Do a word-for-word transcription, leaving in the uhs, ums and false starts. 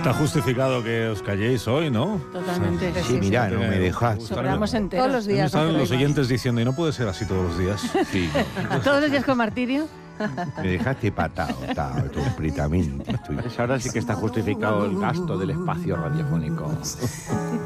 Está justificado que os calléis hoy, ¿no? Totalmente. Sí, sí, mira, no me dejas. Sobramos enteros. Todos los días. Están los oyentes diciendo, y no puede ser así todos los días. Sí, Todos los días con martirio. me dejaste patado, tao, completamente. Estoy... Pues ahora sí que está justificado el gasto del espacio radiofónico.